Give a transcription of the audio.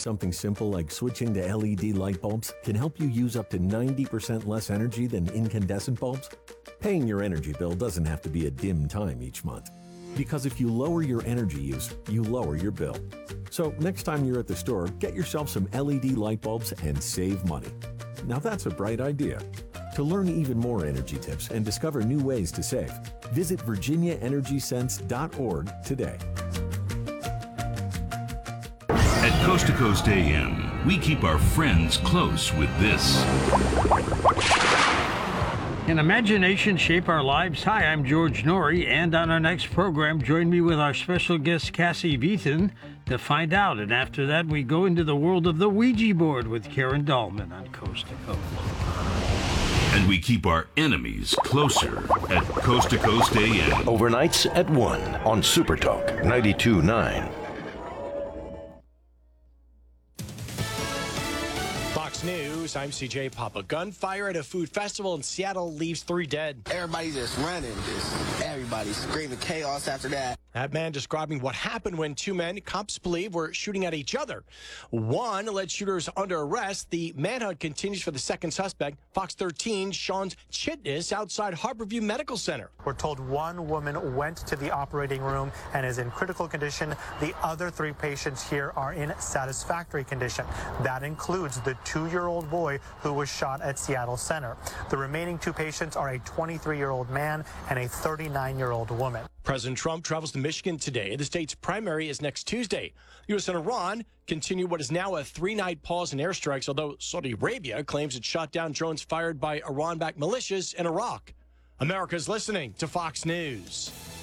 something simple like switching to LED light bulbs can help you use up to 90% less energy than incandescent bulbs? Paying your energy bill doesn't have to be a dim time each month. Because if you lower your energy use, you lower your bill. So next time you're at the store, get yourself some LED light bulbs and save money. Now that's a bright idea. To learn even more energy tips and discover new ways to save, visit virginiaenergysense.org today. At Coast to Coast AM, we keep our friends close with this. Can imagination shape our lives? Hi, I'm George Norrie, and on our next program, join me with our special guest, Cassie Beaton, to find out. And after that, we go into the world of the Ouija board with Karen Dahlman on Coast to Coast. And we keep our enemies closer at Coast to Coast AM. Overnights at 1 on Super Talk 92.9. Fox News, I'm CJ Papa. Gunfire at a food festival in Seattle leaves 3 dead. Everybody just running. Everybody screaming chaos after that. That man describing what happened when 2 men, cops believe, were shooting at each other. 1 alleged shooter is under arrest. The manhunt continues for the second suspect, Fox 13, Sean Chitnis, outside Harborview Medical Center. We're told 1 woman went to the operating room and is in critical condition. The other 3 patients here are in satisfactory condition. That includes the 2-year-old boy who was shot at Seattle Center. The remaining 2 patients are a 23-year-old man and a 39-year-old woman. President Trump travels to Michigan today. The state's primary is next Tuesday. U.S. and Iran continue what is now a 3-night pause in airstrikes, although Saudi Arabia claims it shot down drones fired by Iran-backed militias in Iraq. America's listening to Fox News.